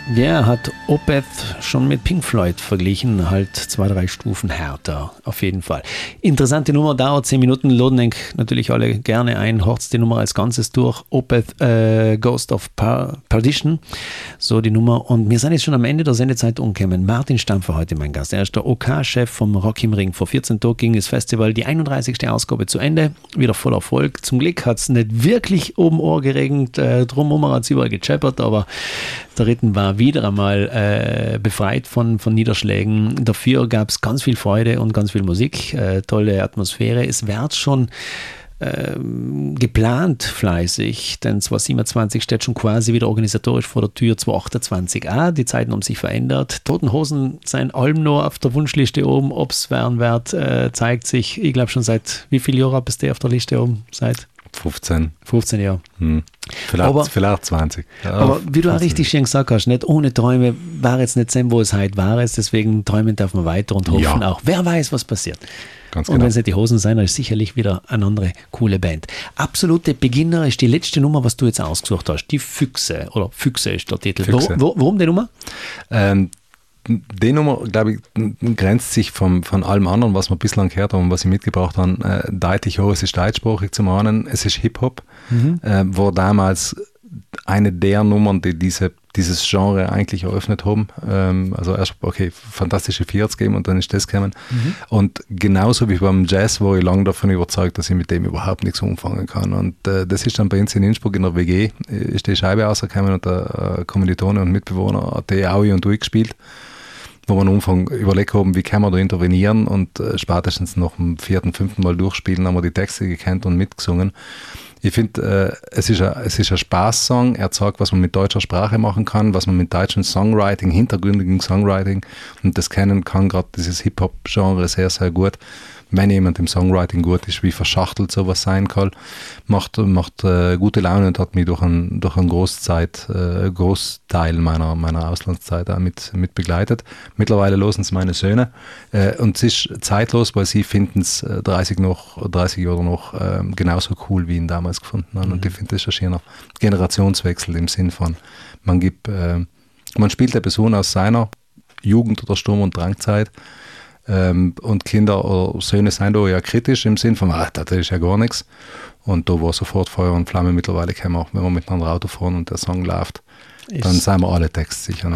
Der hat Opeth schon mit Pink Floyd verglichen, halt 2-3 Stufen härter, auf jeden Fall. Interessante Nummer, dauert 10 Minuten, laden euch natürlich alle gerne ein, hört die Nummer als Ganzes durch, Opeth Ghost of Perdition, so die Nummer. Und wir sind jetzt schon am Ende der Sendezeit umgekommen. Martin Stampfer heute mein Gast, er ist der OK-Chef vom Rock im Ring. Vor 14 Tagen ging das Festival, die 31. Ausgabe zu Ende, wieder voller Erfolg. Zum Glück hat es nicht wirklich oben Ohr geregnet, drumherum hat es überall gescheppert, aber der Ritten war wieder einmal befreit von Niederschlägen. Dafür gab es ganz viel Freude und ganz viel Musik, tolle Atmosphäre. Es wird schon geplant fleißig, denn 2027 steht schon quasi wieder organisatorisch vor der Tür, 2028 auch. Die Zeiten haben sich verändert. Toten Hosen sind allem noch auf der Wunschliste oben. Ob es werden wird, zeigt sich, ich glaube schon seit wie viele Jahren bist du auf der Liste oben? Seit 15 Jahre. Vielleicht 20. Ja, aber wie du auch richtig schön gesagt hast, nicht ohne Träume war jetzt nicht sein, wo es heute war. Deswegen träumen darf man weiter und hoffen auch. Wer weiß, was passiert. Ganz und genau. wenn es nicht die Hosen sein, dann ist sicherlich wieder eine andere coole Band. Absolute Beginner ist die letzte Nummer, was du jetzt ausgesucht hast. Die Füchse, oder Füchse ist der Titel. Warum die Nummer? Die Nummer, glaube ich, grenzt sich von allem anderen, was wir bislang gehört haben und was ich mitgebracht habe, deutlich hoch. Es ist deutschsprachig zum einen, es ist Hip-Hop, war damals eine der Nummern, die dieses Genre eigentlich eröffnet haben. Also erst, fantastische 40 geben und dann ist das gekommen. Und genauso wie beim Jazz war ich lange davon überzeugt, dass ich mit dem überhaupt nichts umfangen kann. Und das ist dann bei uns in Innsbruck in der WG, ist die Scheibe rausgekommen und der Kommilitone und Mitbewohner hat die auch und durchgespielt, wo wir am Anfang überlegt haben, wie kann man da intervenieren, und spätestens nach dem 4., 5. Mal durchspielen haben wir die Texte gekannt und mitgesungen. Ich finde, es ist ein Spaßsong. Er zeigt, was man mit deutscher Sprache machen kann, was man mit deutschem Songwriting, hintergründigem Songwriting, und das kennen kann gerade dieses Hip-Hop-Genre sehr, sehr gut. Wenn jemand im Songwriting gut ist, wie verschachtelt sowas sein kann, macht gute Laune und hat mich durch einen Großteil meiner Auslandszeit auch mit begleitet. Mittlerweile losen es meine Söhne und es ist zeitlos, weil sie finden es 30 Jahre noch genauso cool, wie ihn damals gefunden haben. Und ich finde, das ist ein schöner Generationswechsel im Sinn von, man spielt eine Person aus seiner Jugend oder Sturm- und Drangzeit. Und Kinder oder Söhne sind da ja kritisch im Sinn von, das ist ja gar nichts. Und da war sofort Feuer und Flamme. Mittlerweile können wir auch, wenn wir miteinander Auto fahren und der Song läuft, dann sind wir alle textsicher.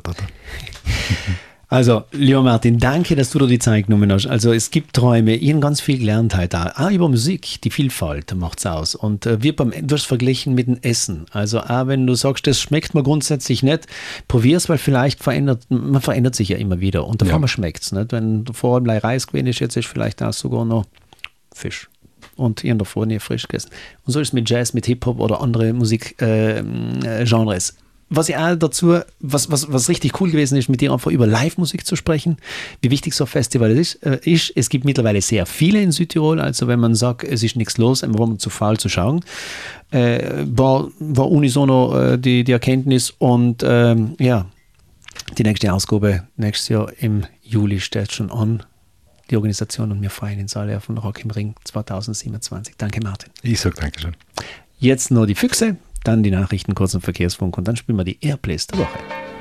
Also, lieber Martin, danke, dass du dir die Zeit genommen hast. Also, es gibt Träume. Ich habe ganz viel gelernt heute auch über Musik. Die Vielfalt macht es aus. Und du hast verglichen mit dem Essen. Also, auch wenn du sagst, das schmeckt mir grundsätzlich nicht, probier's, weil vielleicht man verändert sich ja immer wieder. Und davon schmeckt es nicht. Wenn vorher mal Reis gewesen ist, jetzt ist vielleicht auch sogar noch Fisch. Und ich habe davor nie frisch gegessen. Und so ist es mit Jazz, mit Hip-Hop oder andere Musikgenres. Was ich auch dazu, was richtig cool gewesen ist, mit dir einfach über Live-Musik zu sprechen, wie wichtig so ein Festival ist. Es gibt mittlerweile sehr viele in Südtirol, also wenn man sagt, es ist nichts los, einfach man zu faul zu schauen, war unisono die Erkenntnis. Und die nächste Ausgabe nächstes Jahr im Juli steht schon an, die Organisation, und wir feiern ins Saal von Rock im Ring 2027. Danke, Martin. Ich sage Dankeschön. Jetzt noch die Füchse. Dann die Nachrichten, kurz im Verkehrsfunk, und dann spielen wir die Airplays der Woche.